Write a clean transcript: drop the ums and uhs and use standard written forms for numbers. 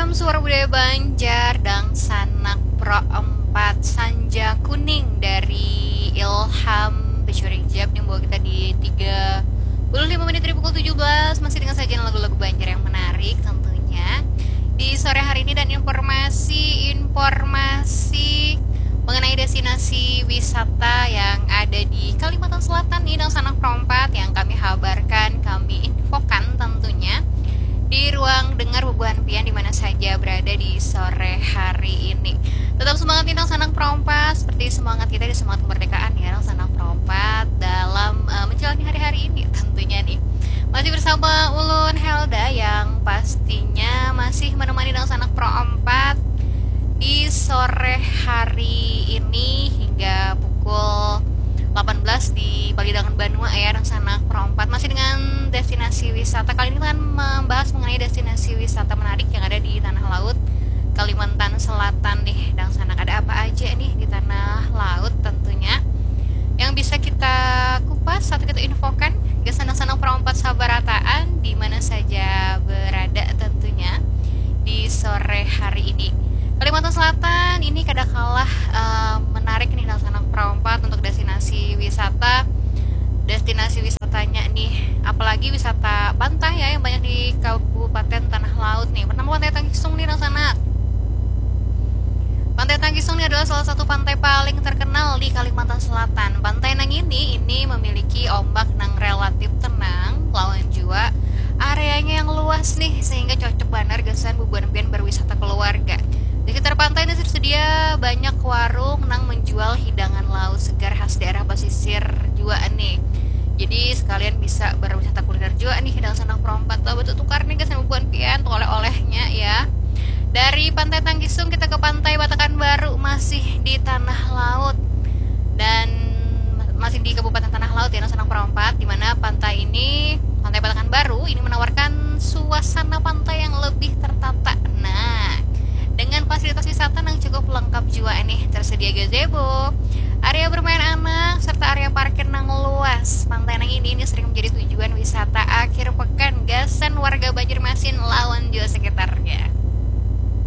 Salam suara budaya Banjar dan sanak pro 4 Sanja Kuning dari Ilham Pencuri Hijab yang bawa kita di 35 menit dari pukul 17 masih dengan sajian lagu-lagu Banjar yang menarik tentunya di sore hari ini, dan informasi mengenai destinasi wisata yang ada di Kalimantan Selatan di sanak pro 4 yang kami kabarkan, kami infokan tentunya di ruang dengar Bubuhan Pian di mana saja berada di sore hari ini. Tetap semangat Nidang Sanak Perompat seperti semangat kita di semangat kemerdekaan ya Nidang Sanak Perompat dalam menjalani hari-hari ini tentunya nih. Masih bersama Ulun Helda yang pastinya masih menemani Nidang Sanak Perompat di sore hari ini hingga pukul 18 di Pagidangan Banua ya dan Sanak Perompat, masih dengan destinasi wisata. Kali ini kan membahas mengenai destinasi wisata menarik yang ada di tanah laut Kalimantan Selatan nih. Dan Sanak, ada apa aja nih di tanah laut tentunya yang bisa kita kupas atau kita infokan ke Sanak Perompat Sabarataan di mana saja berada tentunya di sore hari ini. Kalimantan Selatan ini kadangkala menarik nih Sanak Perompat untuk destinasi wisata. Destinasi wisatanya nih, apalagi wisata pantai ya yang banyak di Kabupaten Tanah Laut nih. Pertama Pantai Tangkisung nih Sanak. Pantai Tangkisung ini adalah salah satu pantai paling terkenal di Kalimantan Selatan. Pantai nang ini memiliki ombak nang relatif tenang, lawan jua areanya yang luas nih sehingga cocok banar gesan bubuan pian berwisata keluarga. Di sekitar pantai ini tersedia banyak warung nang menjual hidangan laut segar khas daerah pesisir jua nih. Jadi sekalian bisa berwisata kuliner jua nih hidang Sanak Perompat. Tuh betul tukar nih gesan bubuan pian untuk oleh-olehnya ya. Dari Pantai Tangkisung kita ke Pantai Batakan Baru, masih di tanah laut dan masih di Kabupaten Tanah Laut ya Sanak Perompat, di mana pantai ini, Pantai Batakan Baru ini menawarkan suasana pantai yang lebih tertata. Nah, dengan fasilitas wisata yang cukup lengkap juga nih, tersedia gazebo, area bermain anak, serta area parkir nang luas. Pantai nang ini sering menjadi tujuan wisata akhir pekan gasan warga Banjarmasin lawan juga sekitarnya.